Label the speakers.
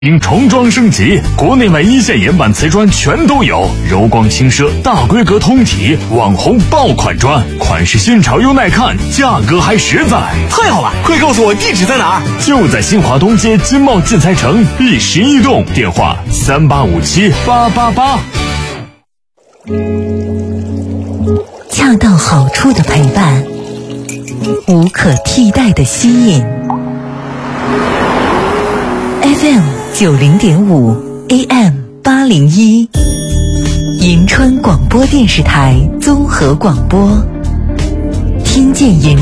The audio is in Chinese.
Speaker 1: 重装升级，国内外一线原版瓷砖全都有，柔光轻奢，大规格通体，网红爆款砖，款式新潮又耐看，价格还实在。
Speaker 2: 太好了，快告诉我地址在哪儿？
Speaker 1: 就在新华东街金茂建材城第11栋，电话38578888。
Speaker 3: 恰到好处的陪伴，无可替代的吸引。FM90.5 AM801，银川广播电视台综合广播，听见银